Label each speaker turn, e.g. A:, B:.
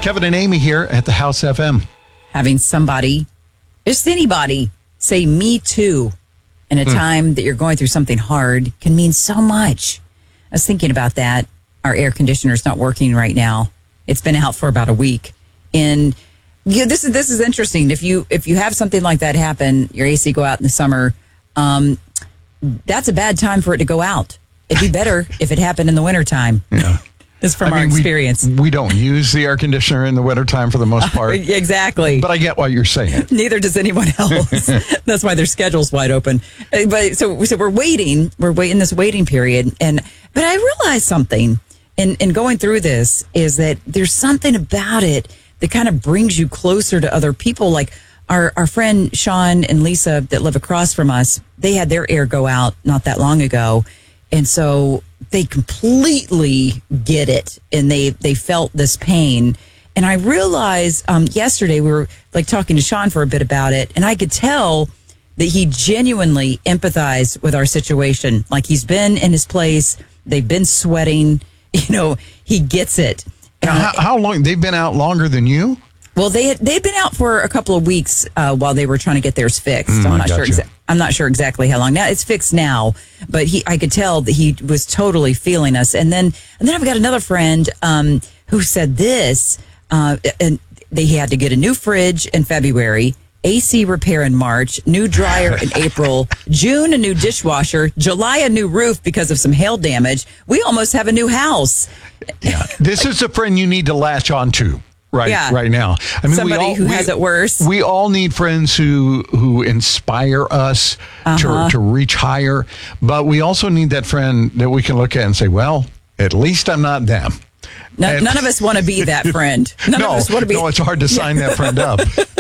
A: Kevin and Amy here at the House FM.
B: Having somebody, just anybody, say me too in a time that you're going through something hard can mean so much. I was thinking about that. Our air conditioner's not working right now. It's been out for about a week. And this is interesting. If you have something like that happen, your AC go out in the summer, that's a bad time for it to go out. It'd be better if it happened in the wintertime.
A: Yeah.
B: This is from our experience.
A: We don't use the air conditioner in the wintertime for the most part.
B: Exactly.
A: But I get what you're saying.
B: Neither does anyone else. That's why their schedule's wide open. But so we're waiting. We're waiting this waiting period. But I realized something in going through this is that there's something about it that kind of brings you closer to other people. Like our friend Sean and Lisa that live across from us, they had their air go out not that long ago. And so they completely get it, and they felt this pain. And I realized yesterday we were like talking to Sean for a bit about it, and I could tell that he genuinely empathized with our situation. Like he's been in his place, they've been sweating, he gets it.
A: How long? They've been out longer than you?
B: Well, they'd been out for a couple of weeks while they were trying to get theirs fixed. I'm not sure exactly how long. Now it's fixed now, but I could tell that he was totally feeling us. And then I've got another friend who said this, and he had to get a new fridge in February, AC repair in March, new dryer in April, June a new dishwasher, July a new roof because of some hail damage. We almost have a new house.
A: Yeah, this is a friend you need to latch on to. Right now. I mean,
B: somebody who has it worse.
A: We all need friends who inspire us to reach higher, but we also need that friend that we can look at and say, well, at least I'm not them.
B: None of us want to be that friend. None of us want to be.
A: No, it's hard to sign that friend up.